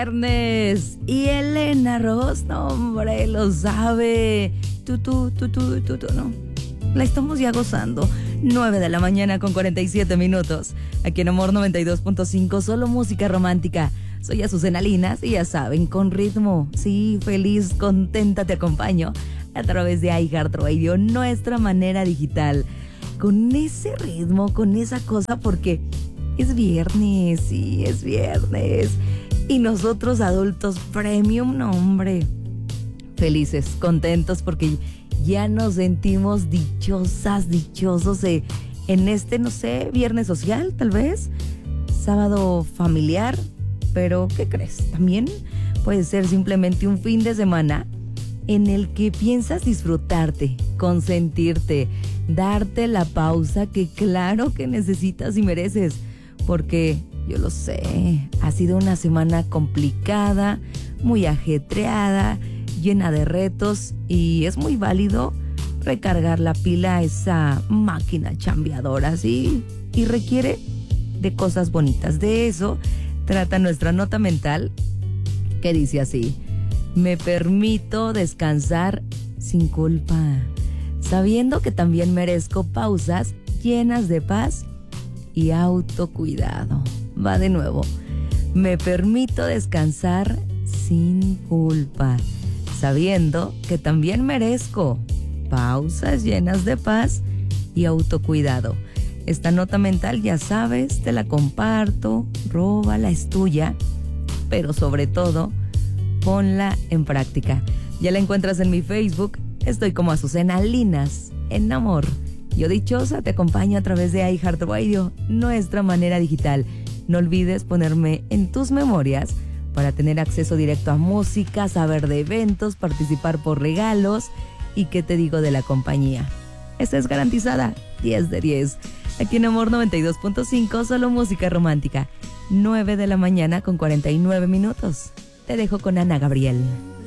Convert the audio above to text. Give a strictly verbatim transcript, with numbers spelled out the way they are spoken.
viernes. Y Elena Ross, no, hombre, lo sabe. Tú, tú, tú, tú, tú, tú, no. La estamos ya gozando. nueve de la mañana con cuarenta y siete minutos. Aquí en Amor noventa y dos punto cinco, solo música romántica. Soy Azucena Linas y ya saben, con ritmo. Sí, feliz, contenta, te acompaño a través de iHeartRadio, nuestra manera digital. Con ese ritmo, con esa cosa, porque es viernes, sí, es viernes. Y nosotros adultos premium, no, hombre, felices, contentos porque ya nos sentimos dichosas, dichosos eh, en este, no sé, viernes social, tal vez, sábado familiar, pero ¿qué crees? También puede ser simplemente un fin de semana en el que piensas disfrutarte, consentirte, darte la pausa que claro que necesitas y mereces, porque yo lo sé, ha sido una semana complicada, muy ajetreada, llena de retos y es muy válido recargar la pila a esa máquina chambeadora, ¿sí? Y requiere de cosas bonitas. De eso trata nuestra nota mental, que dice así: me permito descansar sin culpa, sabiendo que también merezco pausas llenas de paz y autocuidado. Va de nuevo. Me permito descansar sin culpa, sabiendo que también merezco pausas llenas de paz y autocuidado. Esta nota mental, ya sabes, te la comparto, róbala, es tuya, pero sobre todo, ponla en práctica. Ya la encuentras en mi Facebook, estoy como Azucena Linas, en Amor. Yo dichosa te acompaño a través de iHeartRadio, nuestra manera digital. No olvides ponerme en tus memorias para tener acceso directo a música, saber de eventos, participar por regalos y qué te digo de la compañía. Esta es garantizada, diez de diez. Aquí en Amor noventa y dos punto cinco, solo música romántica. nueve de la mañana con cuarenta y nueve minutos. Te dejo con Ana Gabriel.